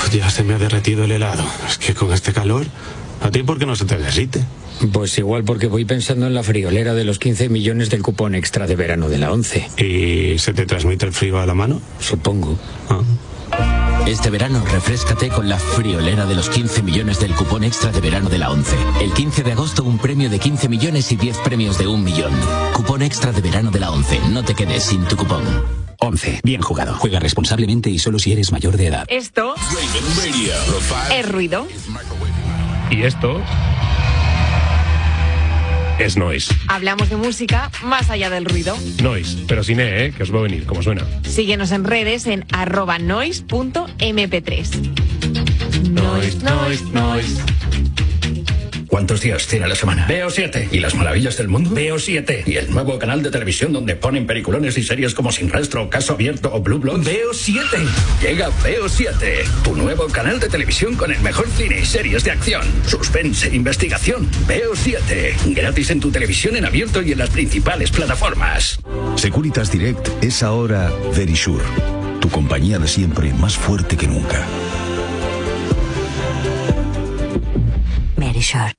Ya se me ha derretido el helado. Es que con este calor, ¿a ti por qué no se te derrite? Pues igual porque voy pensando en la friolera de los 15 millones del cupón extra de verano de la 11. ¿Y se te transmite el frío a la mano? Supongo. Este verano refréscate con la friolera de los 15 millones del cupón extra de verano de la 11. El 15 de agosto un premio de 15 millones y 10 premios de 1 millón. Cupón extra de verano de la 11. No te quedes sin tu cupón. 11. Bien jugado. Juega responsablemente y solo si eres mayor de edad. Esto es ruido. Y esto es noise. Hablamos de música más allá del ruido. Noise, pero sin E, que os va a venir, como suena. Síguenos en redes en @noise.mp3. Noise. ¿Cuántos días tiene la semana? Veo 7. ¿Y las maravillas del mundo? Veo 7. ¿Y el nuevo canal de televisión donde ponen peliculones y series como Sin Rastro, Caso Abierto o Blue Bloods? Veo 7. Llega Veo 7, tu nuevo canal de televisión con el mejor cine y series de acción, suspense, investigación. Veo 7, gratis en tu televisión en abierto y en las principales plataformas. Securitas Direct es ahora Verisure, tu compañía de siempre más fuerte que nunca. Verisure.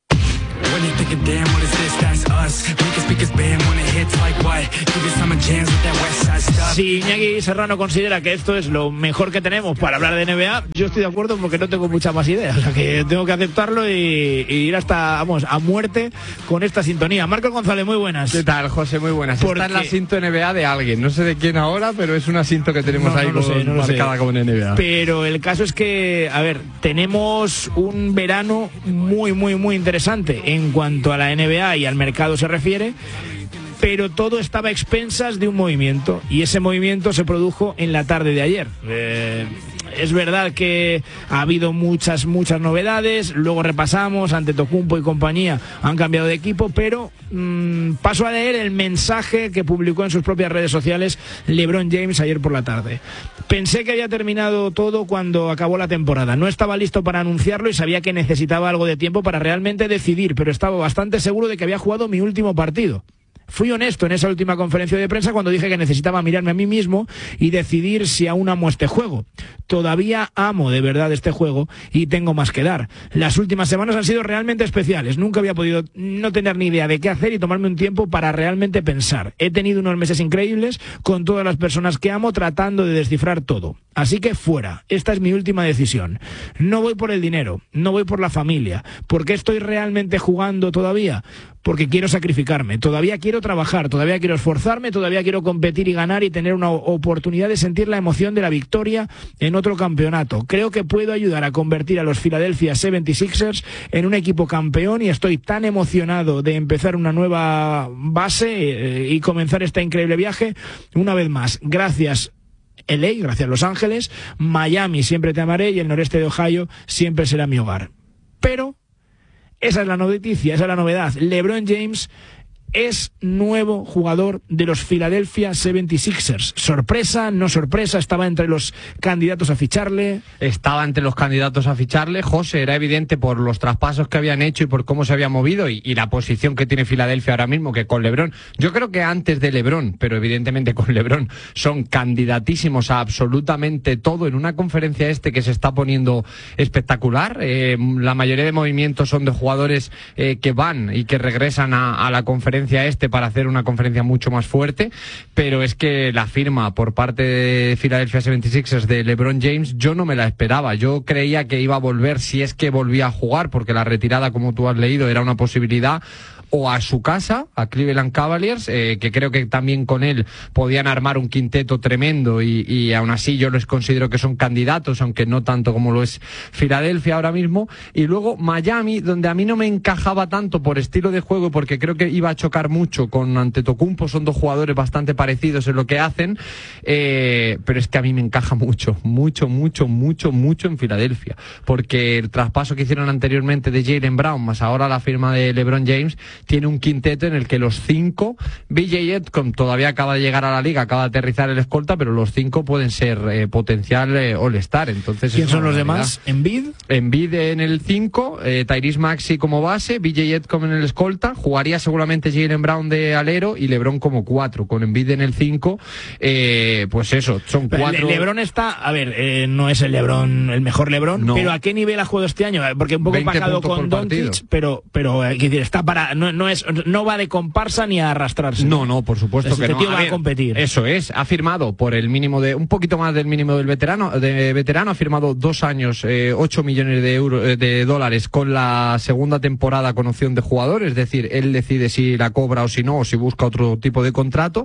Si Iñaki Serrano considera que esto es lo mejor que tenemos para hablar de NBA, yo estoy de acuerdo porque no tengo mucha más idea. O sea que tengo que aceptarlo y ir hasta, vamos, a muerte con esta sintonía. Marcos González, muy buenas. ¿Qué tal, José? Muy buenas. Esta es la cinto NBA de alguien. No sé de quién ahora, pero es una cinto que tenemos marcada como en NBA. Pero el caso es que, a ver, tenemos un verano muy interesante en cuanto a la NBA y al mercado se refiere, pero todo estaba a expensas de un movimiento y ese movimiento se produjo en la tarde de ayer. Es verdad que ha habido muchas novedades, luego repasamos, Antetokounmpo y compañía han cambiado de equipo, pero paso a leer el mensaje que publicó en sus propias redes sociales LeBron James ayer por la tarde. Pensé que había terminado todo cuando acabó la temporada. No estaba listo para anunciarlo y sabía que necesitaba algo de tiempo para realmente decidir, pero estaba bastante seguro de que había jugado mi último partido. Fui honesto en esa última conferencia de prensa cuando dije que necesitaba mirarme a mí mismo y decidir si aún amo este juego. Todavía amo de verdad este juego y tengo más que dar. Las últimas semanas han sido realmente especiales. Nunca había podido no tener ni idea de qué hacer y tomarme un tiempo para realmente pensar. He tenido unos meses increíbles con todas las personas que amo tratando de descifrar todo. Así que fuera. Esta es mi última decisión. No voy por el dinero, no voy por la familia. ¿Por qué estoy realmente jugando todavía? Porque quiero sacrificarme, todavía quiero trabajar, todavía quiero esforzarme, todavía quiero competir y ganar y tener una oportunidad de sentir la emoción de la victoria en otro campeonato. Creo que puedo ayudar a convertir a los Philadelphia 76ers en un equipo campeón y estoy tan emocionado de empezar una nueva base y comenzar este increíble viaje. Una vez más, gracias LA, gracias Los Ángeles, Miami siempre te amaré y el noreste de Ohio siempre será mi hogar. Pero esa es la noticia, esa es la novedad. LeBron James es nuevo jugador de los Philadelphia 76ers. Sorpresa, no sorpresa, estaba entre los candidatos a ficharle. Estaba entre los candidatos a ficharle, José, era evidente por los traspasos que habían hecho y por cómo se había movido y la posición que tiene Filadelfia ahora mismo, que con LeBron, yo creo que antes de LeBron, pero evidentemente con LeBron, son candidatísimos a absolutamente todo en una conferencia que se está poniendo espectacular. La mayoría de movimientos son de jugadores que van y que regresan a la conferencia para hacer una conferencia mucho más fuerte, pero es que la firma por parte de Philadelphia 76ers de LeBron James yo no me la esperaba. Yo creía que iba a volver, si es que volvía a jugar, porque la retirada, como tú has leído, era una posibilidad, o a su casa, a Cleveland Cavaliers, que creo que también con él podían armar un quinteto tremendo y aún así yo les considero que son candidatos, aunque no tanto como lo es Filadelfia ahora mismo. Y luego Miami, donde a mí no me encajaba tanto por estilo de juego, porque creo que iba a chocar mucho con Antetokounmpo, son dos jugadores bastante parecidos en lo que hacen, pero es que a mí me encaja mucho en Filadelfia, porque el traspaso que hicieron anteriormente de Jaylen Brown, más ahora la firma de LeBron James, tiene un quinteto en el que los 5, BJ Edcom todavía acaba de llegar a la liga, acaba de aterrizar el escolta, pero los 5 pueden ser potencial All-Star. Entonces, ¿quién son los demás? Embiid en el 5, Tyrese Maxey como base, BJ Edcom en el escolta, jugaría seguramente Jaylen Brown de alero y LeBron como 4, con Embiid en el 5. Pues eso, son 4. LeBron está, a ver, no es el LeBron, el mejor LeBron, no. Pero ¿a qué nivel ha jugado este año? Porque un poco pagado con Doncic, pero hay que decir, está para, no va de comparsa ni a arrastrarse. No, por supuesto que no. Tío va a competir. Eso es, ha firmado por el mínimo un poquito más del mínimo del veterano, ha firmado 2 años, 8 millones de dólares con la segunda temporada con opción de jugador, es decir, él decide si la cobra o si no, o si busca otro tipo de contrato.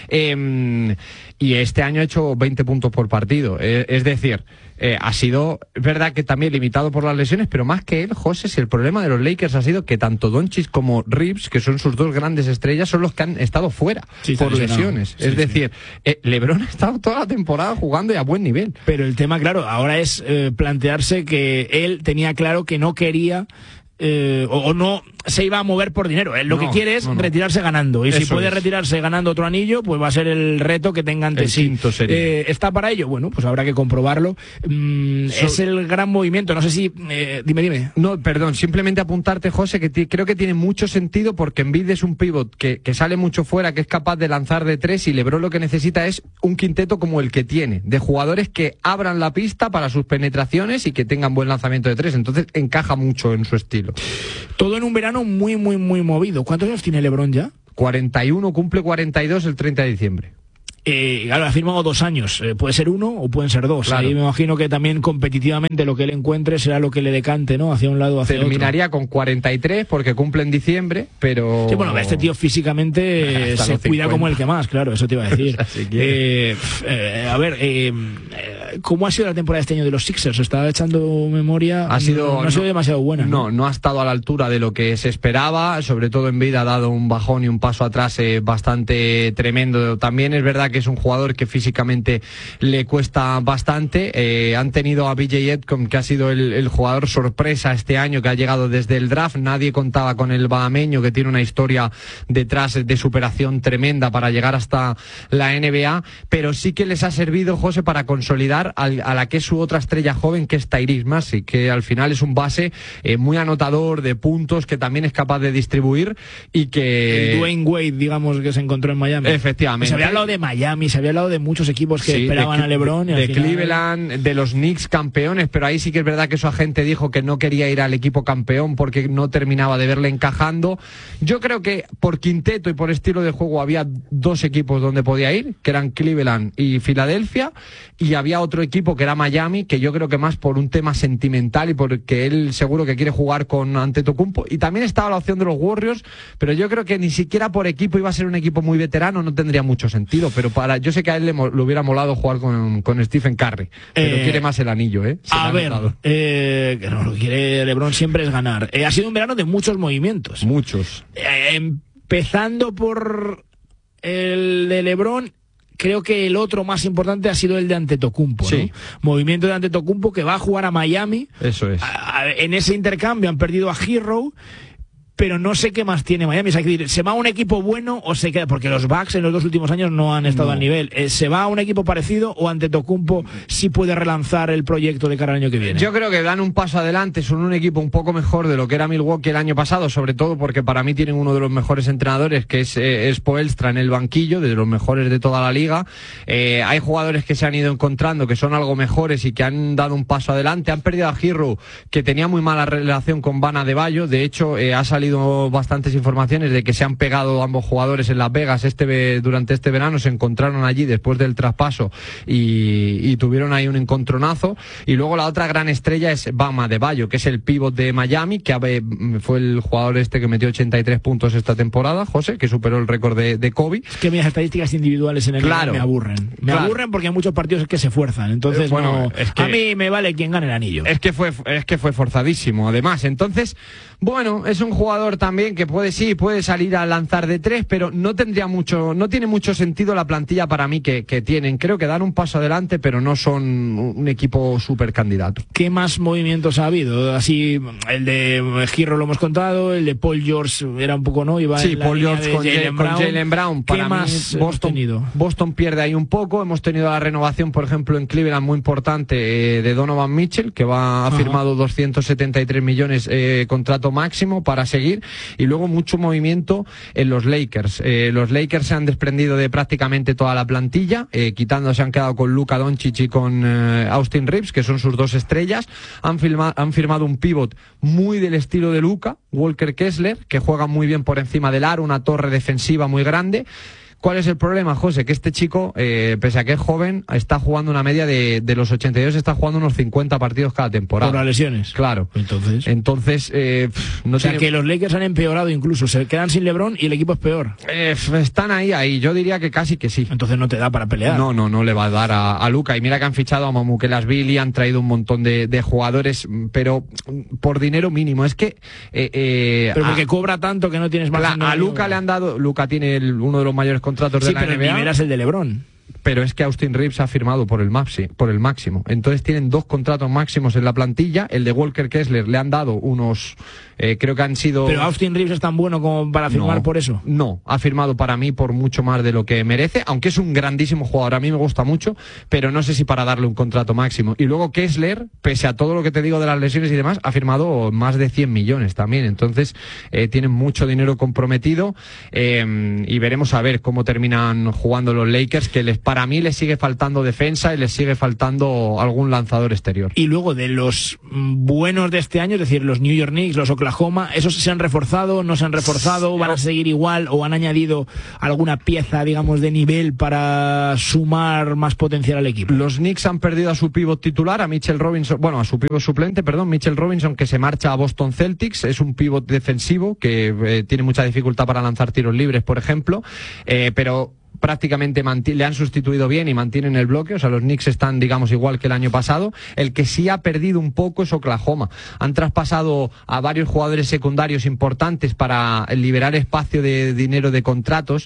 Y este año ha hecho 20 puntos por partido, es decir, ha sido, es verdad que también limitado por las lesiones, pero más que él, José, si el problema de los Lakers ha sido que tanto Doncic como Reeves, que son sus 2 grandes estrellas, son los que han estado fuera por lesiones. Es decir, LeBron ha estado toda la temporada jugando y a buen nivel. Pero el tema, claro, ahora es plantearse que él tenía claro que no quería o no se iba a mover por dinero. Él lo que quiere es retirarse ganando. Y si puede retirarse ganando otro anillo, pues va a ser el reto que tenga ante sí. ¿Está para ello? Bueno, pues habrá que comprobarlo. Es el gran movimiento. No sé si... dime. No, perdón. Simplemente apuntarte, José, que creo que tiene mucho sentido porque Embiid es un pívot que sale mucho fuera, que es capaz de lanzar de 3, y LeBron lo que necesita es un quinteto como el que tiene, de jugadores que abran la pista para sus penetraciones y que tengan buen lanzamiento de 3. Entonces encaja mucho en su estilo. Todo en un verano muy movido. ¿Cuántos años tiene LeBron ya? 41, cumple 42 el 30 de diciembre. Claro, ha firmado 2 años. Puede ser 1 o pueden ser 2. Claro. Ahí me imagino que también competitivamente lo que él encuentre será lo que le decante, ¿no? Hacia un lado o hacia otro. Terminaría con 43 porque cumple en diciembre, pero... Sí, bueno, este tío físicamente se cuida como el que más, claro, eso te iba a decir. ¿Cómo ha sido la temporada de este año de los Sixers? Estaba echando memoria. No ha sido demasiado buena. No ha estado a la altura de lo que se esperaba. Sobre todo Embiid ha dado un bajón y un paso atrás bastante tremendo. También es verdad que es un jugador que físicamente le cuesta bastante. Han tenido a BJ Edcom, que ha sido el jugador sorpresa este año, que ha llegado desde el draft. Nadie contaba con el bahameño, que tiene una historia detrás de superación tremenda para llegar hasta la NBA, pero sí que les ha servido, José, para consolidar a la que es su otra estrella joven, que es Tyrese Maxey, que al final es un base muy anotador de puntos, que también es capaz de distribuir, y que... El Dwayne Wade, digamos, que se encontró en Miami. Efectivamente. Se había hablado de Miami, se había hablado de muchos equipos que esperaban a LeBron. Y de Cleveland, de los Knicks campeones, pero ahí sí que es verdad que su agente dijo que no quería ir al equipo campeón porque no terminaba de verle encajando. Yo creo que por quinteto y por estilo de juego había 2 equipos donde podía ir, que eran Cleveland y Filadelfia, y había otro equipo que era Miami, que yo creo que más por un tema sentimental y porque él seguro que quiere jugar con Antetokounmpo, y también estaba la opción de los Warriors, pero yo creo que ni siquiera por equipo iba a ser un equipo muy veterano, no tendría mucho sentido, pero yo sé que a él le hubiera molado jugar con Stephen Curry, pero quiere más el anillo, que no, lo que quiere LeBron siempre es ganar. Ha sido un verano de muchos movimientos. Muchos. Empezando por el de LeBron, creo que el otro más importante ha sido el de Antetokounmpo, ¿no? Movimiento de Antetokounmpo, que va a jugar a Miami. Eso es. En ese intercambio han perdido a Hero, pero no sé qué más tiene Miami. Es decir, ¿se va a un equipo bueno o se queda? Porque los Bucks en los 2 últimos años no han estado al nivel. ¿Se va a un equipo parecido o Antetokounmpo sí puede relanzar el proyecto de cara al año que viene? Yo creo que dan un paso adelante, son un equipo un poco mejor de lo que era Milwaukee el año pasado, sobre todo porque para mí tienen uno de los mejores entrenadores, que es Spoelstra en el banquillo, de los mejores de toda la liga. Hay jugadores que se han ido encontrando, que son algo mejores y que han dado un paso adelante. Han perdido a Hero, que tenía muy mala relación con Bam Adebayo. De hecho, ha salido bastantes informaciones de que se han pegado ambos jugadores en Las Vegas durante este verano. Se encontraron allí después del traspaso y tuvieron ahí un encontronazo. Y luego la otra gran estrella es Bam Adebayo, que es el pívot de Miami, que fue el jugador que metió 83 puntos esta temporada, José, que superó el récord de Kobe. Es que mis estadísticas individuales en el me aburren. Me aburren porque hay muchos partidos que se fuerzan. Entonces, a mí me vale quien gane el anillo. Es que fue forzadísimo, además. Entonces, bueno, es un jugador jugador también que puede salir a lanzar de 3, pero no tiene mucho sentido la plantilla para mí que tienen. Creo que dan un paso adelante, pero no son un equipo súper candidato. ¿Qué más movimientos ha habido? Así, el de Girro lo hemos contado, el de Paul George era un poco, ¿no? Iba sí, en la Paul George con Jaylen Brown. ¿Qué más Boston pierde ahí un poco. Hemos tenido la renovación, por ejemplo, en Cleveland muy importante de Donovan Mitchell, que ha firmado 273 millones contrato máximo para seguir, y luego mucho movimiento en los Lakers. Los Lakers se han desprendido de prácticamente toda la plantilla, se han quedado con Luka Doncic y con Austin Reeves, que son sus 2 estrellas. Han firmado un pívot muy del estilo de Luka, Walker Kessler, que juega muy bien por encima del aro, una torre defensiva muy grande. ¿Cuál es el problema, José? Que este chico, pese a que es joven, está jugando una media de los 82, está jugando unos 50 partidos cada temporada. Por las lesiones. Claro. Entonces no, o sea, que los Lakers han empeorado incluso. Se quedan sin LeBron y el equipo es peor. Están ahí. Yo diría que casi que sí. Entonces no te da para pelear. No le va a dar a Luka. Y mira que han fichado a Mamukelashvili, han traído un montón de jugadores, pero por dinero mínimo. Es que... pero porque cobra tanto que no tienes más. A Luka le han dado... Luka tiene uno de los mayores contratos de la NBA. Sí, pero el nivel es el de LeBron. Pero es que Austin Reeves ha firmado por el máximo. Entonces tienen 2 contratos máximos en la plantilla. El de Walker Kessler le han dado unos... creo que han sido... ¿Pero Austin Reeves es tan bueno como para firmar por eso? No, ha firmado para mí por mucho más de lo que merece, aunque es un grandísimo jugador. A mí me gusta mucho, pero no sé si para darle un contrato máximo. Y luego Kessler, pese a todo lo que te digo de las lesiones y demás, ha firmado más de 100 millones también. Entonces tienen mucho dinero comprometido, y veremos a ver cómo terminan jugando los Lakers, que para mí les sigue faltando defensa y les sigue faltando algún lanzador exterior. Y luego de los buenos de este año, es decir, los New York Knicks, los Oklahoma, ¿esos se han reforzado, no se han reforzado, van a seguir igual o han añadido alguna pieza, digamos, de nivel para sumar más potencial al equipo? Los Knicks han perdido a su pívot titular, a Mitchell Robinson, a su pívot suplente, Mitchell Robinson, que se marcha a Boston Celtics. Es un pívot defensivo que tiene mucha dificultad para lanzar tiros libres, por ejemplo, pero prácticamente le han sustituido bien y mantienen el bloque. O sea, los Knicks están, digamos, igual que el año pasado. El que sí ha perdido un poco es Oklahoma. Han traspasado a varios jugadores secundarios importantes para liberar espacio de dinero de contratos.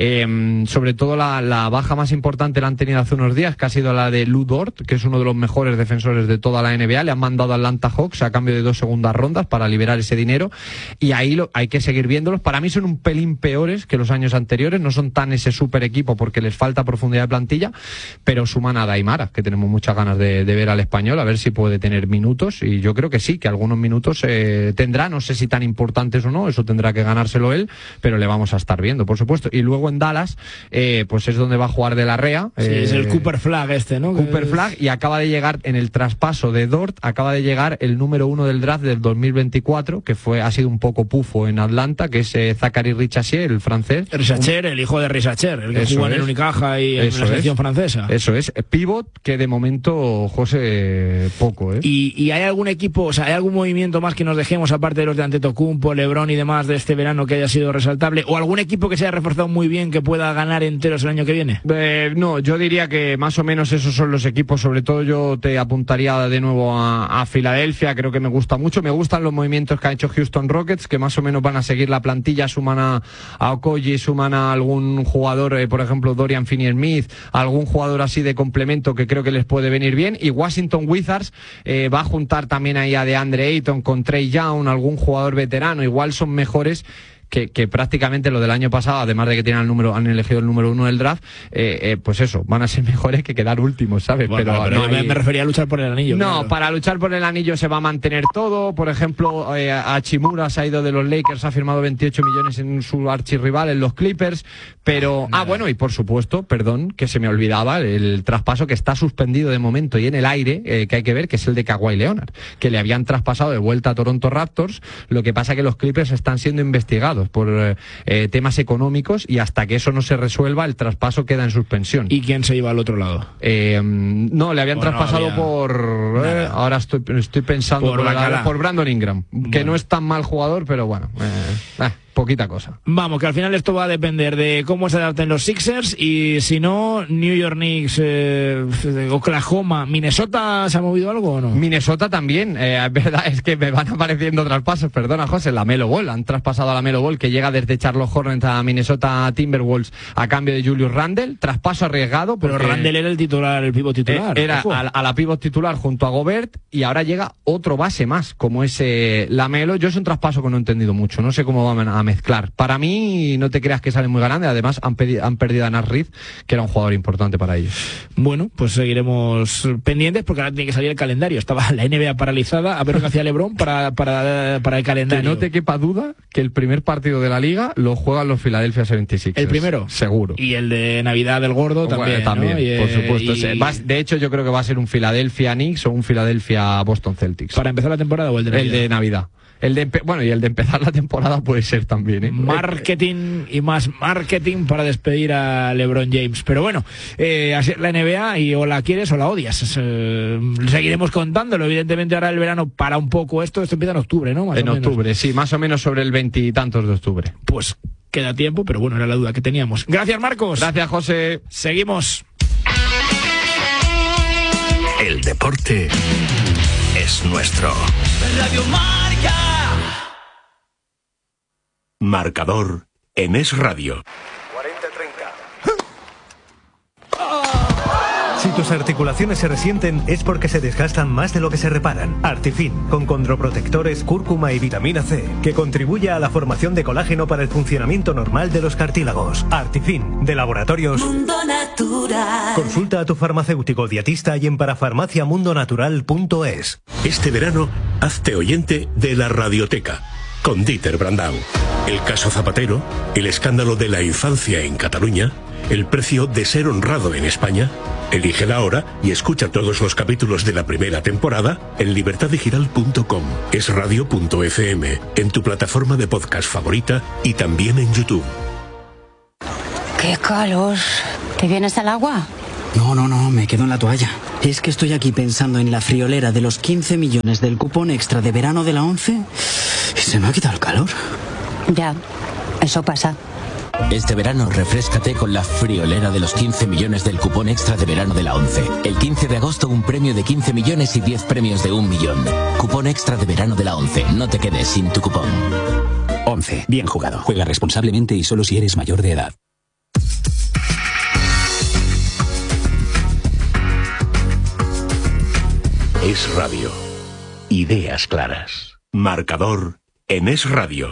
Sobre todo la baja más importante la han tenido hace unos días, que ha sido la de Lou Dort, que es uno de los mejores defensores de toda la NBA. Le han mandado a Atlanta Hawks a cambio de 2 segundas rondas para liberar ese dinero. Y ahí hay que seguir viéndolos. Para mí son un pelín peores que los años anteriores. No son tan ese super equipo porque les falta profundidad de plantilla, pero suman a Daimara, que tenemos muchas ganas de ver al español, a ver si puede tener minutos, y yo creo que sí, que algunos minutos tendrá, no sé si tan importantes o no, eso tendrá que ganárselo él, pero le vamos a estar viendo, por supuesto. Y luego en Dallas, pues es donde va a jugar De la Rea. Sí, es el Cooper Flagg ¿no? Cooper Flagg, y acaba de llegar en el traspaso de Dort, acaba de llegar el número 1 del draft del 2024, que ha sido un poco pufo en Atlanta, que es Zachary Richachier, el francés. Richachier, el hijo de Richachier, el que jugó en el Unicaja y en la selección francesa. Eso es, pivot que de momento, José, poco, ¿eh? ¿Y hay algún equipo, o sea, hay algún movimiento más que nos dejemos, aparte de los de Antetokounmpo, LeBron y demás, de este verano que haya sido resaltable? ¿O algún equipo que se haya reforzado muy bien que pueda ganar enteros el año que viene? No, yo diría que más o menos esos son los equipos. Sobre todo yo te apuntaría de nuevo a Filadelfia, creo que me gusta mucho. Me gustan los movimientos que ha hecho Houston Rockets, que más o menos van a seguir la plantilla, suman a Okogie, suman a algún jugador, por ejemplo Dorian Finney-Smith, algún jugador así de complemento que creo que les puede venir bien. Y Washington Wizards va a juntar también ahí a DeAndre Ayton con Trey Young, algún jugador veterano. Igual son mejores que prácticamente lo del año pasado, además de que han elegido el número 1 del draft, pues eso, van a ser mejores que quedar últimos, ¿sabes? Bueno, pero no me refería a luchar por el anillo. No, claro. Para luchar por el anillo se va a mantener todo. Por ejemplo, Hachimura se ha ido de los Lakers, ha firmado 28 millones en su archirrival, en los Clippers, pero... bueno, y por supuesto, perdón, que se me olvidaba, el traspaso que está suspendido de momento y en el aire, que hay que ver, que es el de Kawhi Leonard, que le habían traspasado de vuelta a Toronto Raptors. Lo que pasa que los Clippers están siendo investigados por temas económicos, y hasta que eso no se resuelva el traspaso queda en suspensión. ¿Y quién se iba al otro lado? No, le habían traspasado ahora estoy pensando por Brandon Ingram, que no es tan mal jugador, pero bueno. poquita cosa. Vamos, que al final esto va a depender de cómo se adapten los Sixers y si no, New York Knicks, Oklahoma, ¿Minnesota se ha movido algo o no? Minnesota también, es verdad, es que me van apareciendo traspasos, perdona José, la Melo Ball, han traspasado a la Melo Ball que llega desde Charlotte Hornets a Minnesota Timberwolves a cambio de Julius Randle, traspaso arriesgado. Pero Randle era el titular, el pivot titular. Era a la pivot titular junto a Gobert y ahora llega otro base más, como ese Lamelo. Yo es un traspaso que no he entendido mucho, no sé cómo van a mezclar. Para mí, no te creas que sale muy grande, además han perdido a Naz Reid, que era un jugador importante para ellos. Bueno, pues seguiremos pendientes porque ahora tiene que salir el calendario. Estaba la NBA paralizada, a ver lo que hacía LeBron para el calendario. Que no te quepa duda que el primer partido de la Liga lo juegan los Philadelphia 76ers. ¿El primero? Seguro. Y el de Navidad del Gordo también, también, ¿no? por supuesto. De hecho, yo creo que va a ser un Philadelphia Knicks o un Philadelphia Boston Celtics. ¿Para empezar la temporada o el de Navidad? El de Navidad. Y el de empezar la temporada puede ser también, ¿eh? Marketing y más marketing para despedir a LeBron James. Pero bueno, así es la NBA y o la quieres o la odias. Seguiremos contándolo. Evidentemente ahora el verano para un poco esto empieza en octubre, ¿no? En octubre, sí, más o menos sobre el 20 y tantos de octubre. Pues queda tiempo, pero bueno, era la duda que teníamos. Gracias, Marcos. Gracias, José. Seguimos. El deporte es nuestro. Radio Marca. Marcador en Es Radio. 40-30. Si tus articulaciones se resienten es porque se desgastan más de lo que se reparan. Artifin, con condroprotectores, cúrcuma y vitamina C, que contribuye a la formación de colágeno para el funcionamiento normal de los cartílagos. Artifin, de Laboratorios Mundo Natural. Consulta a tu farmacéutico dietista y en parafarmaciamundonatural.es. Este verano, hazte oyente de la Radioteca, con Dieter Brandau. El caso Zapatero, el escándalo de la infancia en Cataluña, el precio de ser honrado en España. Elige la hora y escucha todos los capítulos de la primera temporada en libertaddigital.com, esradio.fm, en tu plataforma de podcast favorita y también en YouTube. ¡Qué calor! ¿Te vienes al agua? No, me quedo en la toalla. Es que estoy aquí pensando en la friolera de los 15 millones del cupón extra de verano de la 11 y se me ha quitado el calor. Ya, eso pasa. Este verano refréscate con la friolera de los 15 millones del cupón extra de verano de la 11. El 15 de agosto un premio de 15 millones y 10 premios de 1 millón. Cupón extra de verano de la 11. No te quedes sin tu cupón. 11. Bien jugado. Juega responsablemente y solo si eres mayor de edad. Es Radio. Ideas claras. Marcador en Es Radio.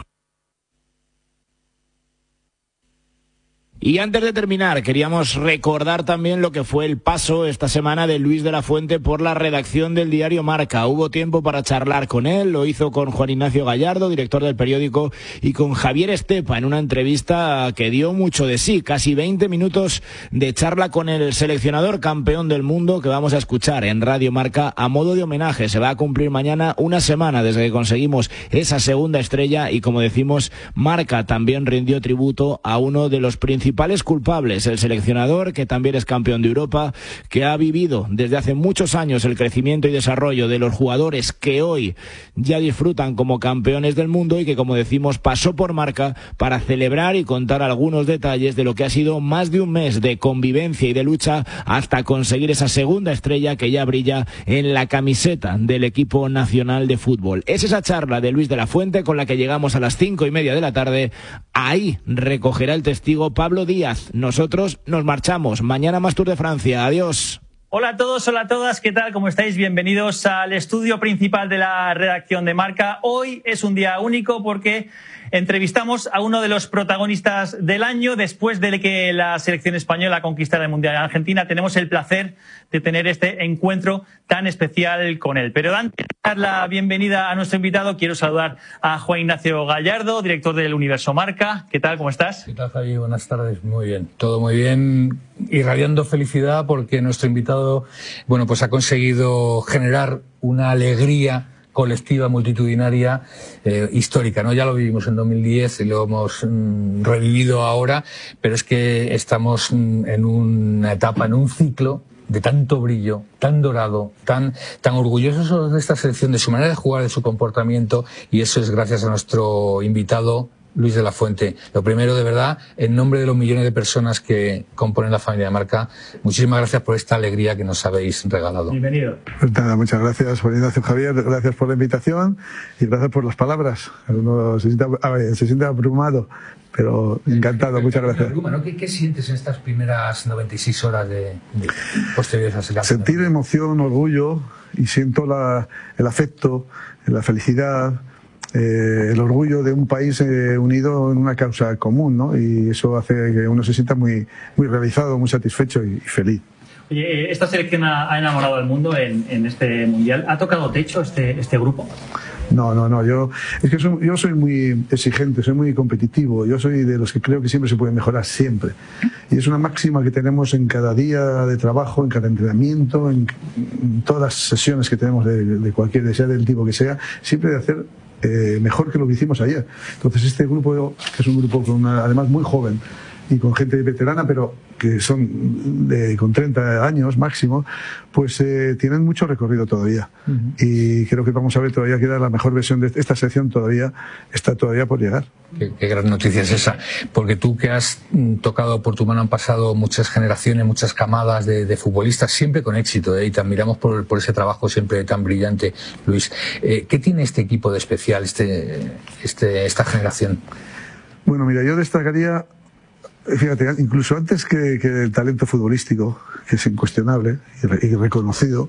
Y antes de terminar, queríamos recordar también lo que fue el paso esta semana de Luis de la Fuente por la redacción del diario Marca. Hubo tiempo para charlar con él, lo hizo con Juan Ignacio Gallardo, director del periódico, y con Javier Estepa en una entrevista que dio mucho de sí, casi 20 minutos de charla con el seleccionador campeón del mundo que vamos a escuchar en Radio Marca a modo de homenaje. Se va a cumplir mañana una semana desde que conseguimos esa segunda estrella y, como decimos, Marca también rindió tributo a uno de los principales culpables, el seleccionador que también es campeón de Europa, que ha vivido desde hace muchos años el crecimiento y desarrollo de los jugadores que hoy ya disfrutan como campeones del mundo y que, como decimos, pasó por Marca para celebrar y contar algunos detalles de lo que ha sido más de un mes de convivencia y de lucha hasta conseguir esa segunda estrella que ya brilla en la camiseta del equipo nacional de fútbol. Es esa charla de Luis de la Fuente con la que llegamos a las 5:30 de la tarde. Ahí recogerá el testigo Pablo Díaz. Nosotros nos marchamos. Mañana más Tour de Francia. Adiós. Hola a todos, hola a todas, ¿qué tal? ¿Cómo estáis? Bienvenidos al estudio principal de la redacción de Marca. Hoy es un día único porque entrevistamos a uno de los protagonistas del año. Después de que la selección española conquistara el Mundial en Argentina, tenemos el placer de tener este encuentro tan especial con él. Pero antes de dar la bienvenida a nuestro invitado, quiero saludar a Juan Ignacio Gallardo, director del Universo Marca. ¿Qué tal? ¿Cómo estás? ¿Qué tal, Javi? Buenas tardes. Muy bien. Todo muy bien. Irradiando felicidad porque nuestro invitado, bueno, pues ha conseguido generar una alegría colectiva, multitudinaria, histórica, ¿no? Ya lo vivimos en 2010 y lo hemos revivido ahora, pero es que estamos en una etapa, en un ciclo de tanto brillo, tan dorado, tan orgullosos de esta selección, de su manera de jugar, de su comportamiento, y eso es gracias a nuestro invitado Luis de la Fuente. Lo primero, de verdad, en nombre de los millones de personas que componen la familia de Marca, muchísimas gracias por esta alegría que nos habéis regalado. Bienvenido. Pues nada, muchas gracias, Juan Ignacio, Javier, gracias por la invitación y gracias por las palabras. Uno se siente abrumado, pero encantado, muchas gracias. ¿Qué sientes en estas primeras 96 horas de posteriores a ese campeonato? Sentir emoción, orgullo, y siento el afecto, la felicidad, el orgullo de un país unido en una causa común, ¿no? Y eso hace que uno se sienta muy, muy realizado, muy satisfecho y feliz. Oye, esta selección ha enamorado al mundo en este mundial. ¿Ha tocado techo este grupo? No, yo soy muy exigente, soy muy competitivo, yo soy de los que creo que siempre se puede mejorar, siempre. Y es una máxima que tenemos en cada día de trabajo, en cada entrenamiento, en todas las sesiones que tenemos de cualquier, sea del tipo que sea, siempre de hacer mejor que lo que hicimos ayer. Entonces este grupo, que es un grupo además muy joven, y con gente veterana, pero que son con 30 años máximo, pues tienen mucho recorrido todavía. Y creo que vamos a ver, todavía queda la mejor versión de esta sección, está todavía por llegar. Qué gran noticia es esa, porque tú que has tocado por tu mano han pasado muchas generaciones, muchas camadas de futbolistas, siempre con éxito, y te admiramos por ese trabajo siempre tan brillante, Luis. ¿Qué tiene este equipo de especial, esta generación? Bueno, mira, yo destacaría, fíjate, incluso antes que el talento futbolístico, que es incuestionable y reconocido,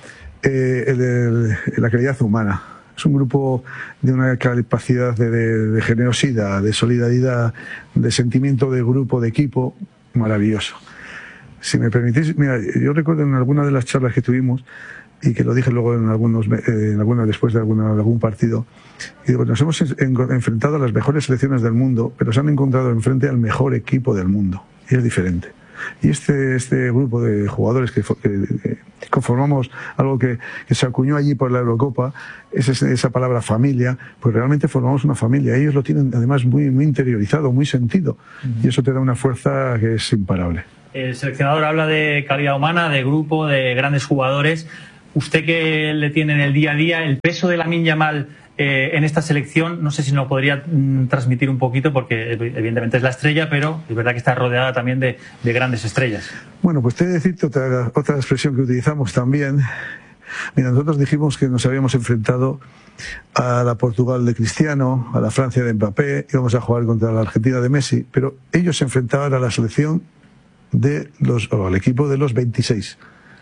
la calidad humana. Es un grupo de una capacidad de generosidad, de solidaridad, de sentimiento de grupo, de equipo, maravilloso. Si me permitís, mira, yo recuerdo en alguna de las charlas que tuvimos, y que lo dije luego en algunas después de algún partido, y digo, nos hemos enfrentado a las mejores selecciones del mundo, pero se han encontrado enfrente al mejor equipo del mundo, y es diferente. Y este grupo de jugadores que conformamos algo que se acuñó allí por la Eurocopa, esa palabra familia, pues realmente formamos una familia. Ellos lo tienen además muy, muy interiorizado, muy sentido, y eso te da una fuerza que es imparable. El seleccionador habla de calidad humana, de grupo, de grandes jugadores. Usted que le tiene en el día a día, el peso de Lamine Yamal en esta selección, no sé si nos lo podría transmitir un poquito, porque evidentemente es la estrella, pero es verdad que está rodeada también de grandes estrellas. Bueno, pues te voy a decirte otra expresión que utilizamos también. Mira, nosotros dijimos que nos habíamos enfrentado a la Portugal de Cristiano, a la Francia de Mbappé, íbamos a jugar contra la Argentina de Messi, pero ellos se enfrentaban a la selección al equipo de los 26.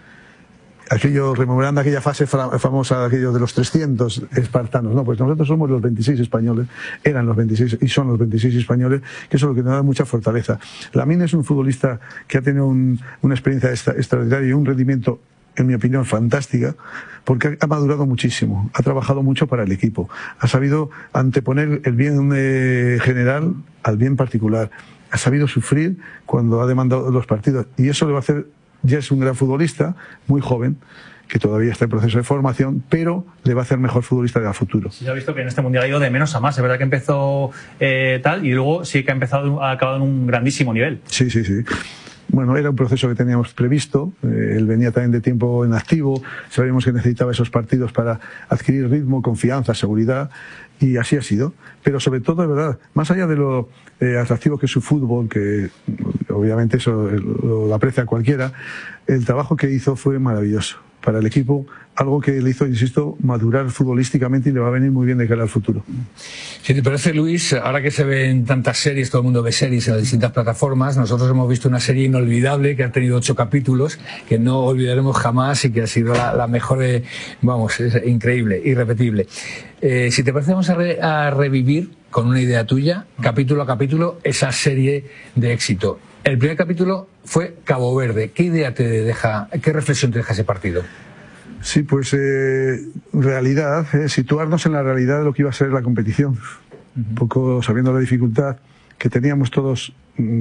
Rememorando aquella fase famosa, aquello de los 300 espartanos, no, pues nosotros somos los 26 españoles, eran los 26 y son los 26 españoles, que eso es lo que nos da mucha fortaleza. Lamine es un futbolista que ha tenido una experiencia extraordinaria y un rendimiento, en mi opinión, fantástica, porque ha madurado muchísimo, ha trabajado mucho para el equipo, ha sabido anteponer el bien general al bien particular, ha sabido sufrir cuando ha demandado los partidos, y eso le va a hacer. Ya es un gran futbolista, muy joven, que todavía está en proceso de formación, pero le va a hacer mejor futbolista de a futuro. Sí, ya ha visto que en este mundial ha ido de menos a más. Es verdad que empezó tal, y luego sí que ha acabado en un grandísimo nivel. Sí. Bueno, era un proceso que teníamos previsto. Él venía también de tiempo en activo. Sabíamos que necesitaba esos partidos para adquirir ritmo, confianza, seguridad, y así ha sido. Pero sobre todo, de verdad, más allá de lo atractivo que es su fútbol, que obviamente eso lo aprecia cualquiera, el trabajo que hizo fue maravilloso para el equipo, algo que le hizo, insisto, madurar futbolísticamente, y le va a venir muy bien de cara al futuro. Si te parece, Luis, ahora que se ven tantas series, todo el mundo ve series en las distintas plataformas, nosotros hemos visto una serie inolvidable que ha tenido 8 capítulos, que no olvidaremos jamás y que ha sido la mejor, es increíble, irrepetible. Si te parece, vamos a revivir con una idea tuya, capítulo a capítulo, esa serie de éxito. El primer capítulo fue Cabo Verde. ¿Qué idea te deja, qué reflexión te deja ese partido? Sí, pues realidad, situarnos en la realidad de lo que iba a ser la competición. Un poco sabiendo la dificultad que teníamos todos,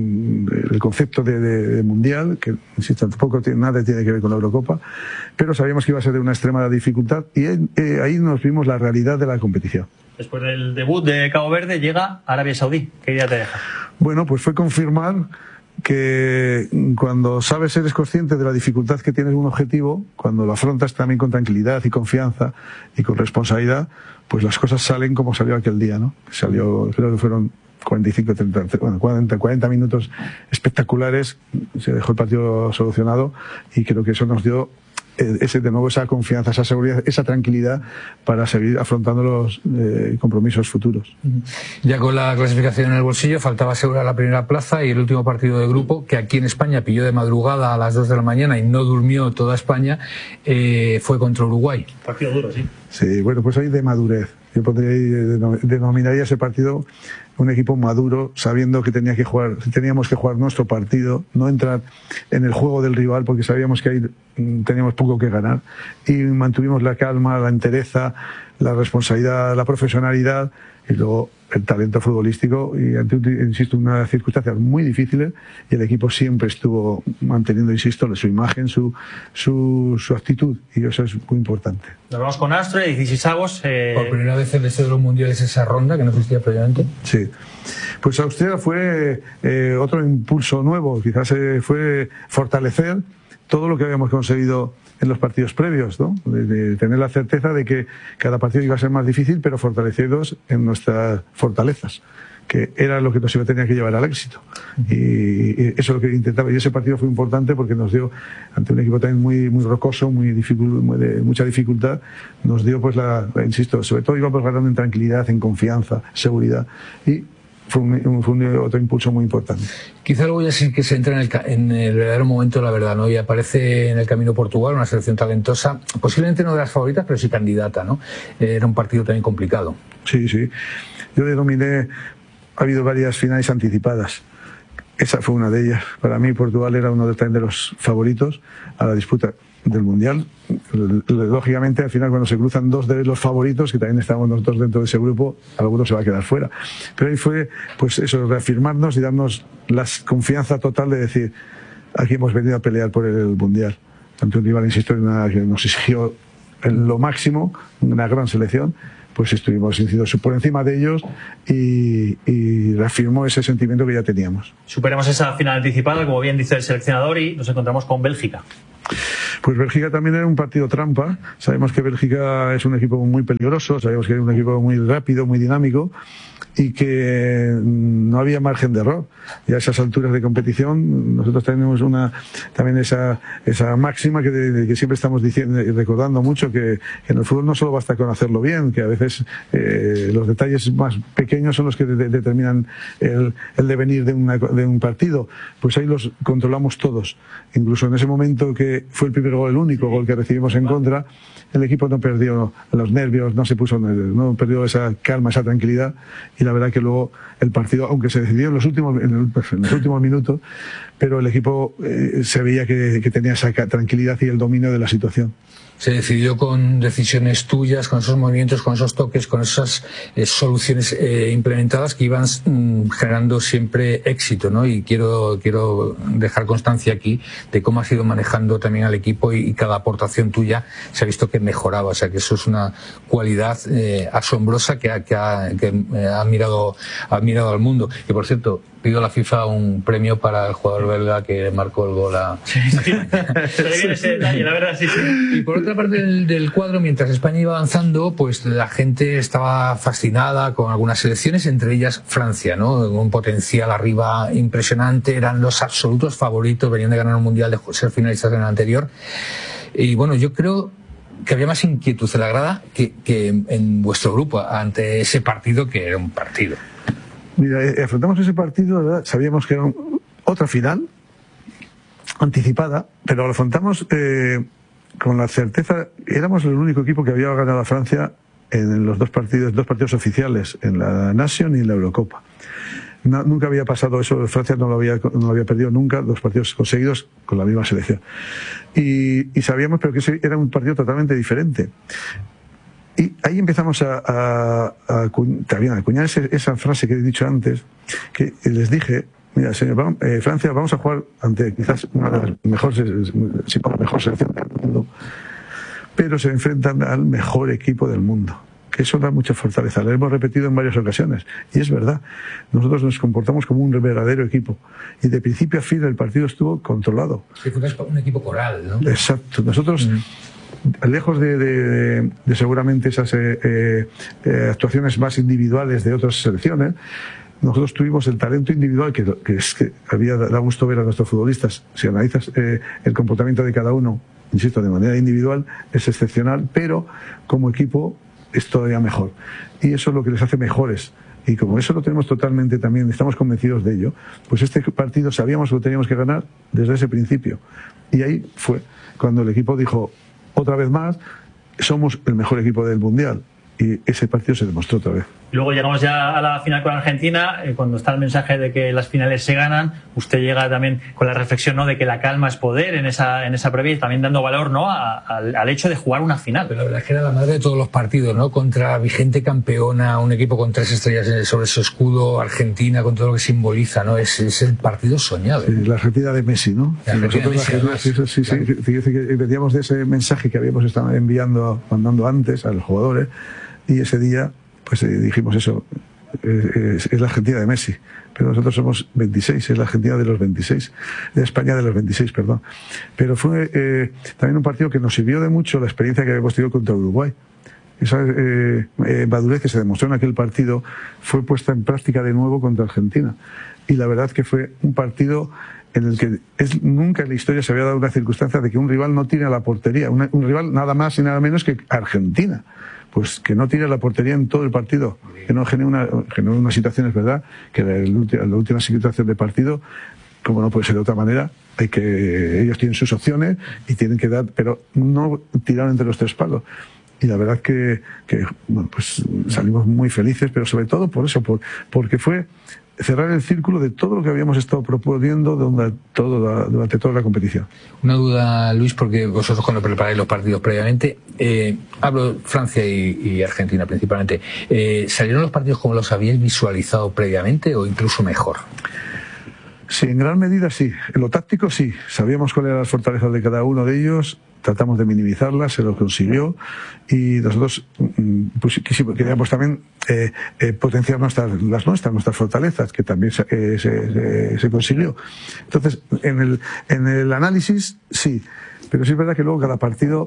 el concepto de mundial, que insisto, tampoco nada tiene que ver con la Eurocopa, pero sabíamos que iba a ser de una extrema dificultad, y ahí nos vimos la realidad de la competición. Después del debut de Cabo Verde llega Arabia Saudí. ¿Qué idea te deja? Bueno, pues fue confirmar que cuando eres consciente de la dificultad que tienes un objetivo, cuando lo afrontas también con tranquilidad y confianza y con responsabilidad, pues las cosas salen como salió aquel día, ¿no? Creo que fueron 40 minutos espectaculares, se dejó el partido solucionado y creo que eso nos dio de nuevo esa confianza, esa seguridad, esa tranquilidad para seguir afrontando los compromisos futuros. Ya con la clasificación en el bolsillo, faltaba asegurar la primera plaza y el último partido de grupo, que aquí en España pilló de madrugada a las 2 de la mañana y no durmió toda España, fue contra Uruguay. Partido duro, sí. Sí, bueno, pues ahí de madurez. Yo denominaría ese partido un equipo maduro, sabiendo que teníamos que jugar nuestro partido, no entrar en el juego del rival, porque sabíamos que ahí teníamos poco que ganar, y mantuvimos la calma, la entereza, la responsabilidad, la profesionalidad y luego el talento futbolístico, y ante, insisto, unas circunstancias muy difíciles, y el equipo siempre estuvo manteniendo, insisto, su imagen, su actitud, y eso es muy importante. Nos vamos con Astre, 16avos. Por primera vez el deseo de los mundiales esa ronda que no existía previamente. Sí, pues Austria fue otro impulso nuevo, quizás fue fortalecer todo lo que habíamos conseguido en los partidos previos, ¿no? De tener la certeza de que cada partido iba a ser más difícil, pero fortalecidos en nuestras fortalezas, que era lo que nos tenía que llevar al éxito. Y eso es lo que intentaba. Y ese partido fue importante porque nos dio, ante un equipo también muy rocoso, de mucha dificultad, nos dio, pues, insisto, sobre todo íbamos ganando en tranquilidad, en confianza, seguridad, y fue otro impulso muy importante. Quizá luego ya sí que se entra en el verdadero momento de la verdad, ¿no? Y aparece en el camino Portugal, una selección talentosa, posiblemente no de las favoritas, pero sí candidata, ¿no? Era un partido también complicado. Sí, sí. Yo denominé, ha habido varias finales anticipadas. Esa fue una de ellas. Para mí Portugal era uno de los favoritos a la disputa del Mundial. Lógicamente, al final, cuando se cruzan dos de los favoritos, que también estábamos nosotros dentro de ese grupo, alguno se va a quedar fuera. Pero ahí fue, pues eso, reafirmarnos y darnos la confianza total de decir, aquí hemos venido a pelear por el Mundial. Ante un rival, insisto, que nos exigió en lo máximo, una gran selección, pues estuvimos por encima de ellos y reafirmó ese sentimiento que ya teníamos. Superamos esa final anticipada, como bien dice el seleccionador, y nos encontramos con Bélgica. Pues Bélgica también era un partido trampa. Sabemos que Bélgica es un equipo muy peligroso, sabemos que es un equipo muy rápido, muy dinámico, y que no había margen de error. Y a esas alturas de competición nosotros tenemos también esa máxima que siempre estamos diciendo y recordando mucho, que en el fútbol no solo basta con hacerlo bien, que a veces los detalles más pequeños son los que determinan el devenir de un partido. Pues ahí los controlamos todos. Incluso en ese momento que fue el primer gol, el único gol que recibimos en contra, el equipo no perdió los nervios, no perdió esa calma, esa tranquilidad, y la verdad que luego el partido, aunque se decidió en los últimos minutos, pero el equipo se veía que tenía esa tranquilidad y el dominio de la situación. Se decidió con decisiones tuyas, con esos movimientos, con esos toques, con esas soluciones implementadas que iban generando siempre éxito, ¿no? Y quiero dejar constancia aquí de cómo has ido manejando también al equipo, y cada aportación tuya se ha visto que mejoraba. O sea, que eso es una cualidad asombrosa que ha admirado al mundo. Y por cierto, pido a la FIFA un premio para el jugador belga que marcó el gol a... Sí. Ese detalle, la verdad, sí. Y por otra parte del cuadro, mientras España iba avanzando, pues la gente estaba fascinada con algunas selecciones, entre ellas Francia, ¿no? Un potencial arriba impresionante, eran los absolutos favoritos, venían de ganar un mundial, de ser finalistas en el anterior. Y bueno, yo creo que había más inquietud en la grada que en vuestro grupo ante ese partido, que era un partido. Mira, afrontamos ese partido, ¿verdad? Sabíamos que era otra final anticipada, pero lo afrontamos con la certeza. Éramos el único equipo que había ganado a Francia en los dos partidos oficiales, en la Nation y en la Eurocopa. Nunca había pasado eso. Francia no lo había perdido nunca, dos partidos conseguidos con la misma selección. Y sabíamos, pero que ese era un partido totalmente diferente. Y ahí empezamos a acuñar esa frase que he dicho antes, que les dije: mira, señor, Francia, vamos a jugar ante quizás una de las mejores, si no la mejor selección del mundo, pero se enfrentan al mejor equipo del mundo. Que eso da mucha fortaleza. Lo hemos repetido en varias ocasiones. Y es verdad. Nosotros nos comportamos como un verdadero equipo. Y de principio a fin el partido estuvo controlado. Sí, fue un equipo coral, ¿no? Exacto. Nosotros... lejos de seguramente esas actuaciones más individuales de otras selecciones, nosotros tuvimos el talento individual que es que da gusto ver a nuestros futbolistas. Si analizas el comportamiento de cada uno, insisto, de manera individual es excepcional, pero como equipo es todavía mejor. Y eso es lo que les hace mejores. Y como eso lo tenemos totalmente también, estamos convencidos de ello, pues este partido sabíamos que lo teníamos que ganar desde ese principio. Y ahí fue cuando el equipo dijo, otra vez más, somos el mejor equipo del Mundial. Y ese partido se demostró otra vez. Luego llegamos ya a la final con Argentina, cuando está el mensaje de que las finales se ganan, usted llega también con la reflexión, ¿no?, de que la calma es poder en esa previa, y también dando valor, ¿no?, al hecho de jugar una final. Pero la verdad es que era la madre de todos los partidos, ¿no? Contra vigente campeona, un equipo con 3 estrellas sobre su escudo, Argentina, con todo lo que simboliza, ¿no? Es el partido soñado. Sí, la Argentina de Messi, ¿no? Fíjese que veníamos de ese mensaje que habíamos estado mandando antes a los jugadores, y ese día pues dijimos eso, es la Argentina de Messi, pero nosotros somos 26, es la Argentina de los 26, de España de los 26, perdón. Pero fue también un partido que nos sirvió de mucho la experiencia que habíamos tenido contra Uruguay. Esa madurez que se demostró en aquel partido fue puesta en práctica de nuevo contra Argentina. Y la verdad que fue un partido en el que nunca en la historia se había dado una circunstancia de que un rival no tire a la portería, un rival nada más y nada menos que Argentina. Pues que no tire la portería en todo el partido, que no genere unas situaciones, ¿verdad?, que la última situación de partido, como no puede ser de otra manera, ellos tienen sus opciones y tienen que dar, pero no tirar entre los 3 palos. Y la verdad que bueno, pues salimos muy felices, pero sobre todo por eso, porque fue cerrar el círculo de todo lo que habíamos estado proponiendo durante toda la competición. Una duda, Luis, porque vosotros cuando preparáis los partidos previamente, hablo Francia y Argentina principalmente, ¿salieron los partidos como los habíais visualizado previamente o incluso mejor? Sí, en gran medida sí. En lo táctico sí. Sabíamos cuáles eran las fortalezas de cada uno de ellos, tratamos de minimizarlas, se lo consiguió, y nosotros pues, queríamos también potenciar nuestras fortalezas, que también se consiguió. Entonces, en el análisis sí, pero sí es verdad que luego cada partido,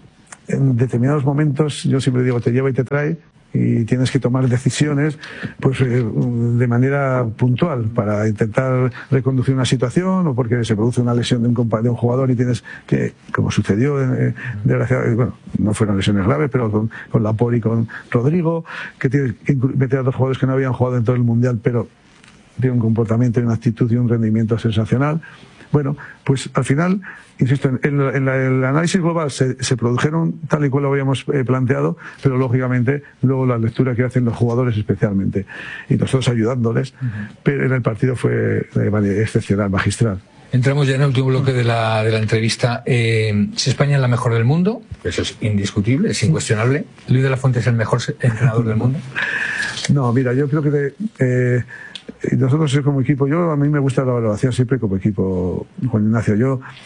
en determinados momentos, yo siempre digo, te lleva y te trae, y tienes que tomar decisiones pues de manera puntual para intentar reconducir una situación, o porque se produce una lesión de un jugador y tienes que, como sucedió desgraciadamente, bueno, no fueron lesiones graves, pero con Laporte y con Rodrigo, que tienes que meter a 2 jugadores que no habían jugado en todo el Mundial, pero tienen un comportamiento y una actitud y un rendimiento sensacional. Bueno, pues al final, insisto, en el análisis global se produjeron tal y cual lo habíamos planteado, pero lógicamente luego la lectura que hacen los jugadores especialmente, y nosotros ayudándoles, pero en el partido fue excepcional, magistral. Entramos ya en el último bloque de la entrevista. Si España es la mejor del mundo, eso es indiscutible, es incuestionable. ¿Luis de la Fuente es el mejor entrenador del mundo? No, mira, yo creo que nosotros como equipo, a mí me gusta la valoración siempre como equipo, Juan Ignacio.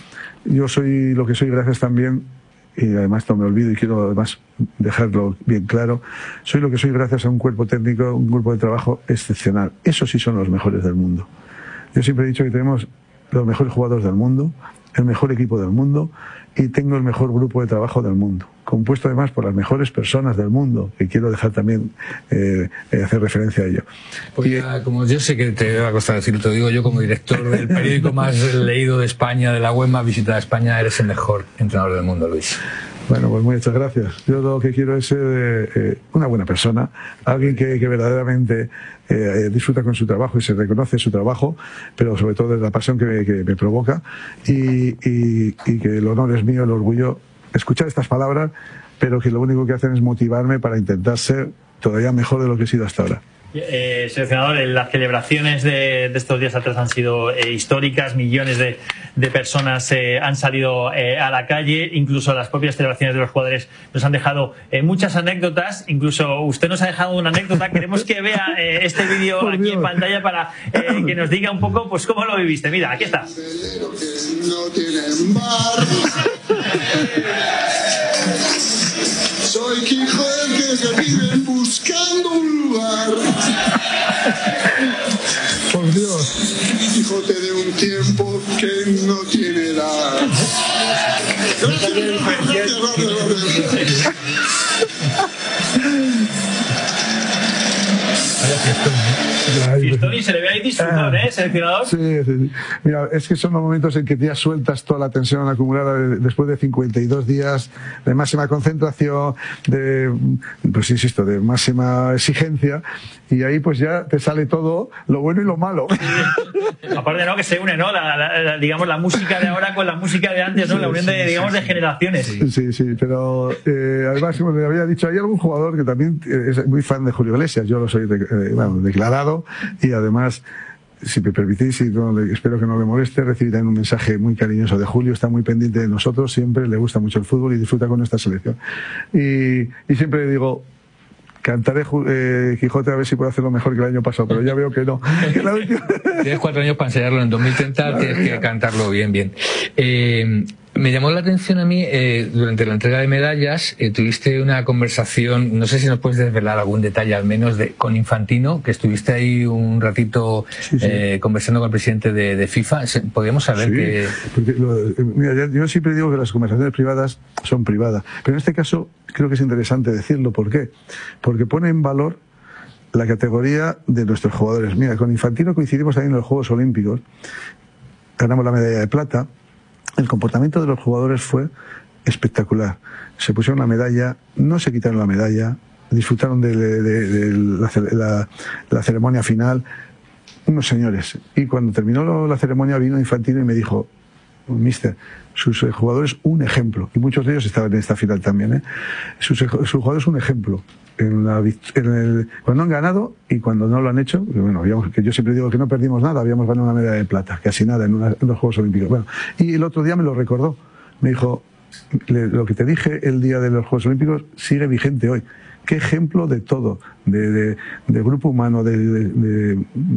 Yo soy lo que soy gracias también, y además no me olvido y quiero además dejarlo bien claro, soy lo que soy gracias a un cuerpo técnico, un grupo de trabajo excepcional. Esos sí son los mejores del mundo. Yo siempre he dicho que tenemos los mejores jugadores del mundo, el mejor equipo del mundo, y tengo el mejor grupo de trabajo del mundo, compuesto además por las mejores personas del mundo, que quiero dejar también hacer referencia a ello. Pues como yo sé que te va a costar decirlo, te lo digo yo como director del periódico más leído de España, de la web más visitada de España, eres el mejor entrenador del mundo, Luis. Bueno, pues muchas gracias. Yo lo que quiero es ser una buena persona, alguien que verdaderamente disfruta con su trabajo y se reconoce su trabajo, pero sobre todo de la pasión que me provoca, y que el honor es mío, el orgullo, escuchar estas palabras, pero que lo único que hacen es motivarme para intentar ser todavía mejor de lo que he sido hasta ahora. Seleccionador, las celebraciones de estos días atrás han sido históricas, millones de personas han salido a la calle, incluso las propias celebraciones de los jugadores nos han dejado muchas anécdotas, incluso usted nos ha dejado una anécdota. Queremos que vea este vídeo aquí en pantalla para que nos diga un poco pues cómo lo viviste. Mira, aquí está. Soy Quijote que vive buscando un lugar. Por Dios. Quijote de un tiempo que no tiene edad. Fistoni se le ve ahí disfrutón, seleccionador. Sí. Mira, es que son los momentos en que ya sueltas toda la tensión acumulada después de 52 días de máxima concentración, pues insisto, de máxima exigencia, y ahí pues ya te sale todo lo bueno y lo malo. Aparte, ¿no? Que se une, ¿no? Digamos, la música de ahora con la música de antes, ¿no? Sí, la unión de, digamos, de generaciones. Sí, pero además, como le había dicho, hay algún jugador que también es muy fan de Julio Iglesias. Yo lo soy declarado, y además, si me permitís, y espero que no le moleste, recibí también un mensaje muy cariñoso de Julio. Está muy pendiente de nosotros, siempre le gusta mucho el fútbol y disfruta con nuestra selección. Y siempre le digo, cantaré Quijote a ver si puedo hacerlo mejor que el año pasado, pero ya veo que no. Tienes 4 años para ensayarlo, en 2030 tienes que cantarlo bien. Me llamó la atención a mí, durante la entrega de medallas, tuviste una conversación, no sé si nos puedes desvelar algún detalle al menos, con Infantino, que estuviste ahí un ratito conversando con el presidente de FIFA. ¿Podríamos saber que...? Mira, yo siempre digo que las conversaciones privadas son privadas, pero en este caso creo que es interesante decirlo. ¿Por qué? Porque pone en valor la categoría de nuestros jugadores. Mira, con Infantino coincidimos también en los Juegos Olímpicos, ganamos la medalla de plata. El comportamiento de los jugadores fue espectacular. Se pusieron la medalla, no se quitaron la medalla, disfrutaron de la ceremonia final, unos señores. Y cuando terminó la ceremonia vino Infantino y me dijo, mister, sus jugadores un ejemplo, y muchos de ellos estaban en esta final también, sus jugadores un ejemplo. Cuando han ganado y cuando no lo han hecho, que yo siempre digo que no perdimos nada, habíamos ganado una medalla de plata, casi nada en los Juegos Olímpicos. Bueno, y el otro día me lo recordó, me dijo, lo que te dije el día de los Juegos Olímpicos sigue vigente hoy. Qué ejemplo de todo, de grupo humano, de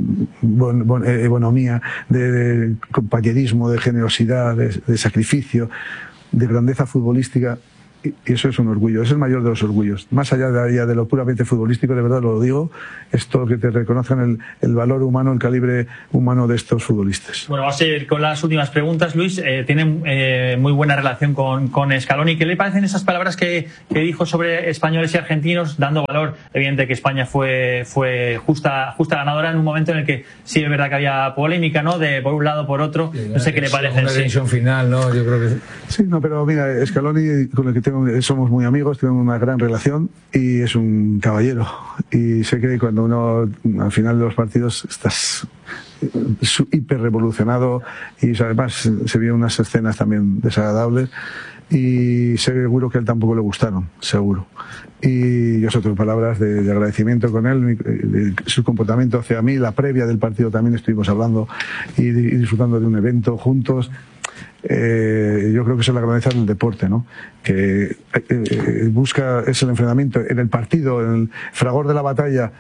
bonomía, de compañerismo, de generosidad, de sacrificio, de grandeza futbolística. Y eso es un orgullo, es el mayor de los orgullos. Más allá de lo puramente futbolístico, de verdad lo digo, es todo que te reconozcan el valor humano, el calibre humano de estos futbolistas. Bueno, vamos a ir con las últimas preguntas, Luis. Tiene muy buena relación con Scaloni. ¿Qué le parecen esas palabras que dijo sobre españoles y argentinos, dando valor, evidente, que España fue justa ganadora en un momento en el que sí es verdad que había polémica, ¿no? Por un lado, por otro. No sé qué le parece. Una decisión final, ¿no? Yo creo que sí, no, pero mira, Scaloni, con el que somos muy amigos, tenemos una gran relación y es un caballero. Y sé que cuando uno al final de los partidos estás hiper revolucionado y además se vieron unas escenas también desagradables y seguro que a él tampoco le gustaron, seguro. Y yo tengo palabras de agradecimiento con él, de su comportamiento hacia mí, la previa del partido también estuvimos hablando y disfrutando de un evento juntos. Yo creo que eso es la grandeza del deporte, ¿no? Que es el enfrentamiento en el partido, en el fragor de la batalla.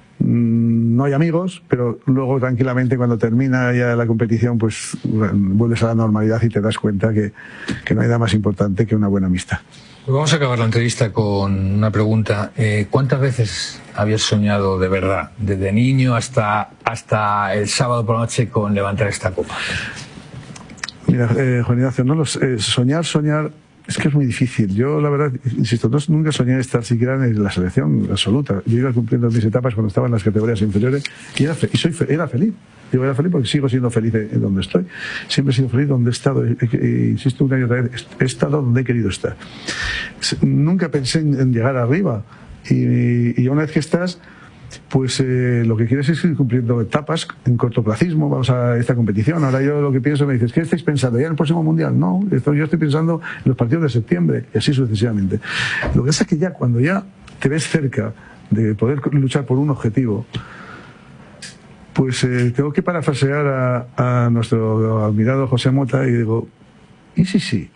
No hay amigos, pero luego tranquilamente cuando termina ya la competición pues vuelves a la normalidad y te das cuenta que no hay nada más importante que una buena amistad. Pues vamos a acabar la entrevista con una pregunta. ¿Cuántas veces habías soñado de verdad, desde niño hasta el sábado por la noche, con levantar esta copa? Mira, Juan Ignacio, soñar es que es muy difícil. Yo, la verdad, insisto, nunca soñé estar siquiera en la selección absoluta. Yo iba cumpliendo mis etapas cuando estaba en las categorías inferiores y era feliz. Yo era feliz porque sigo siendo feliz en donde estoy. Siempre he sido feliz donde he estado. Insisto una y otra vez, he estado donde he querido estar. Nunca pensé en llegar arriba. Y una vez que estás, pues lo que quieres es ir cumpliendo etapas en cortoplacismo. Vamos a esta competición. Ahora yo lo que pienso, me dices, ¿qué estáis pensando? ¿Ya en el próximo mundial? No, yo estoy pensando en los partidos de septiembre y así sucesivamente. Lo que pasa es que ya cuando ya te ves cerca de poder luchar por un objetivo, pues tengo que parafrasear a nuestro admirado José Mota y digo, ¿y sí?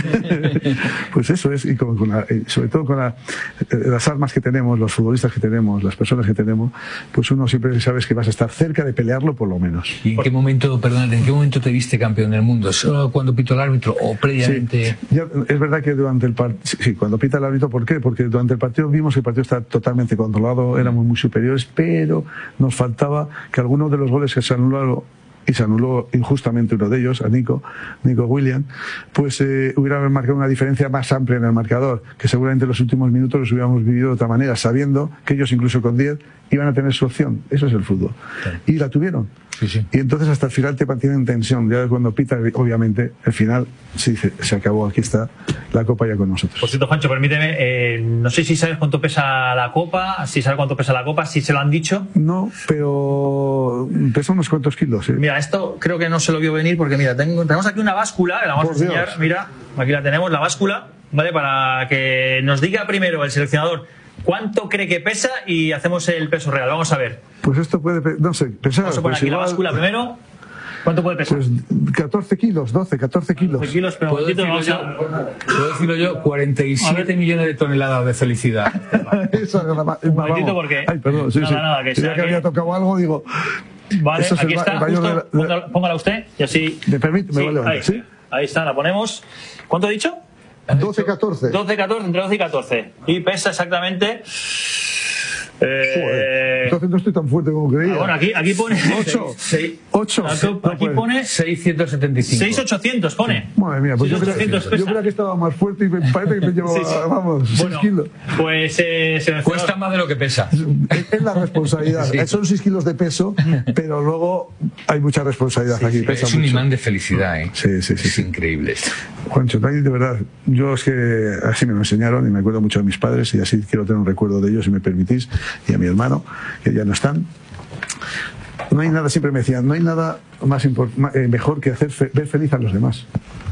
Pues eso es, y sobre todo con las armas que tenemos, los futbolistas que tenemos, las personas que tenemos, pues uno siempre sabes que vas a estar cerca de pelearlo por lo menos. ¿Y en qué momento te viste campeón del mundo? ¿Solo cuando pitó el árbitro o previamente? Sí, es verdad que durante el partido, sí, cuando pita el árbitro, ¿por qué? Porque durante el partido vimos que el partido está totalmente controlado, éramos muy superiores, pero nos faltaba que algunos de los goles que se anularon y se anuló injustamente uno de ellos, a Nico Williams, pues hubiera marcado una diferencia más amplia en el marcador, que seguramente en los últimos minutos los hubiéramos vivido de otra manera, sabiendo que ellos incluso con 10 iban a tener su opción. Eso es el fútbol. Sí. Y la tuvieron. Sí, sí. Y entonces hasta el final te mantienen tensión. Ya cuando pita, obviamente, el final sí, se acabó. Aquí está la copa ya con nosotros. Por cierto, Juancho, permíteme, no sé si sabes cuánto pesa la copa, si se lo han dicho. No, pero pesa unos cuantos kilos. Mira, esto creo que no se lo vio venir porque, mira, tenemos aquí una báscula, que la vamos a enseñar. Dios. Mira, aquí la tenemos, la báscula, ¿vale? Para que nos diga primero el seleccionador cuánto cree que pesa y hacemos el peso real. Vamos a ver. Pues esto puede, no sé, pesar. Vamos a poner pues aquí igual, la báscula primero. ¿Cuánto puede pesar? Pues 14 kilos, 14 kilos. 12 kilos, pero ¿Puedo decirlo yo? 47 millones de toneladas de felicidad. Eso es un momentito porque... Ay, perdón, sí, nada, que ya que había tocado algo, digo... Vale, es aquí está, justo, póngala usted y así... ¿Me permite? Me voy a levantar, ¿sí? Ahí está, la ponemos. ¿Cuánto he dicho? 12-14. 12-14, entre 12 y 14. Y pesa exactamente... entonces no estoy tan fuerte como creía. Bueno, aquí pone 8. Aquí pone 675. 6,800 pone. Madre mía, pues yo creo que estaba más fuerte y me parece que me llevaba, vamos, 6 kilos. Pues cuesta más de lo que pesa. Es la responsabilidad. Sí. Son 6 kilos de peso, pero luego hay mucha responsabilidad aquí. Pesa es un mucho. imán de felicidad, ¿eh? Sí. Es increíble esto. Juancho, de verdad, yo es que así me lo enseñaron y me acuerdo mucho de mis padres y así quiero tener un recuerdo de ellos, si me permitís, y a mi hermano, que ya no están. No hay nada, siempre me decían, no hay nada mejor que hacer ver feliz a los demás.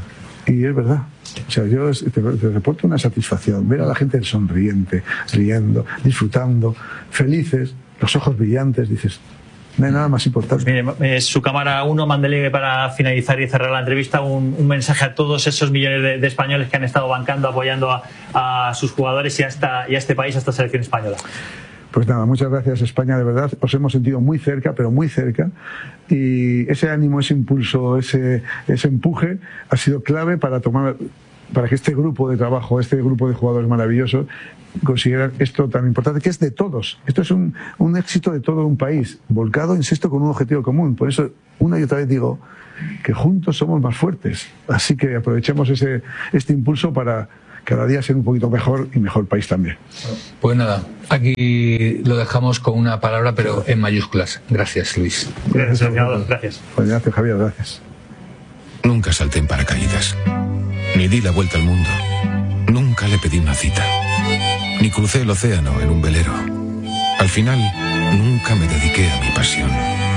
Y es verdad. O sea, yo te reporto una satisfacción, ver a la gente sonriente, riendo, disfrutando, felices, los ojos brillantes, dices, no hay nada más importante. Pues mire, su cámara 1, mándele para finalizar y cerrar la entrevista un mensaje a todos esos millones de españoles que han estado bancando, apoyando a sus jugadores y a este país, a esta selección española. Pues nada, muchas gracias España, de verdad, os hemos sentido muy cerca, pero muy cerca, y ese ánimo, ese impulso, ese empuje ha sido clave para que este grupo de trabajo, este grupo de jugadores maravillosos consiguieran esto tan importante, que es de todos. Esto es un éxito de todo un país, volcado, insisto, con un objetivo común. Por eso, una y otra vez digo que juntos somos más fuertes. Así que aprovechemos este impulso para cada día ser un poquito mejor y mejor país también. Pues nada, aquí lo dejamos con una palabra, pero en mayúsculas. Gracias, Luis. Gracias, señor. Gracias. Pues gracias, Javier, gracias. Nunca salté en paracaídas, ni di la vuelta al mundo, nunca le pedí una cita, ni crucé el océano en un velero. Al final, nunca me dediqué a mi pasión,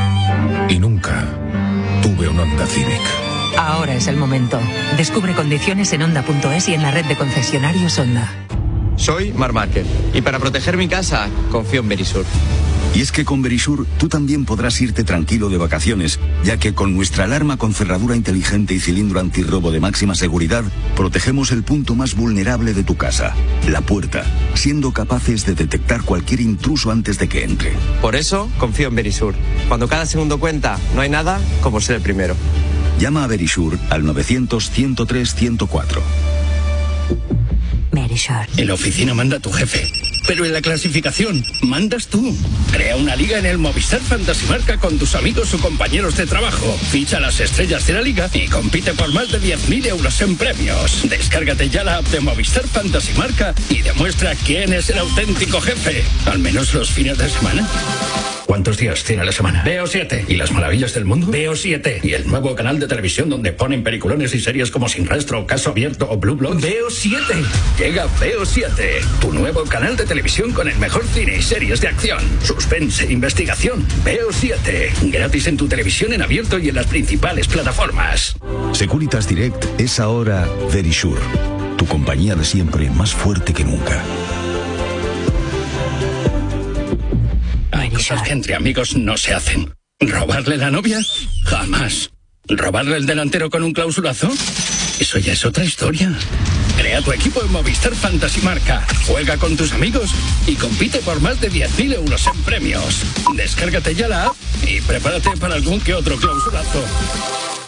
y nunca tuve un Honda Civic. Ahora es el momento. Descubre condiciones en Honda.es y en la red de concesionarios Honda. Soy Marc Márquez y para proteger mi casa confío en Verisur. Y es que con Verisur tú también podrás irte tranquilo de vacaciones, ya que con nuestra alarma con cerradura inteligente y cilindro antirrobo de máxima seguridad, protegemos el punto más vulnerable de tu casa, la puerta, siendo capaces de detectar cualquier intruso antes de que entre. Por eso confío en Verisur. Cuando cada segundo cuenta, no hay nada como ser el primero. Llama a Verisur al 900-103-104. Verisur. En la oficina manda tu jefe, pero en la clasificación mandas tú. Crea una liga en el Movistar Fantasy Marca con tus amigos o compañeros de trabajo. Ficha las estrellas de la liga y compite por más de 10.000 euros en premios. Descárgate ya la app de Movistar Fantasy Marca y demuestra quién es el auténtico jefe. Al menos los fines de semana. ¿Cuántos días tiene la semana? Veo 7. ¿Y las maravillas del mundo? Veo 7. ¿Y el nuevo canal de televisión donde ponen peliculones y series como Sin Rastro, Caso Abierto o Blue Bloods? Veo 7. Llega Veo 7, tu nuevo canal de televisión con el mejor cine y series de acción, suspense, investigación. Veo 7. Gratis en tu televisión en abierto y en las principales plataformas. Securitas Direct es ahora Verisur, tu compañía de siempre más fuerte que nunca. Hay cosas que entre amigos no se hacen. ¿Robarle la novia? Jamás. ¿Robarle el delantero con un clausulazo? Eso ya es otra historia. Crea tu equipo en Movistar Fantasy Marca. Juega con tus amigos y compite por más de 10.000 euros en premios. Descárgate ya la app y prepárate para algún que otro clausulazo.